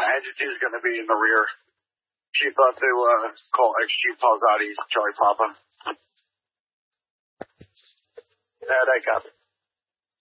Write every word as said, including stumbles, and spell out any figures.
entity is going to be in the rear. Chief up to uh, call ex-Chief Palzati, Charlie Papa. Yeah, that copy.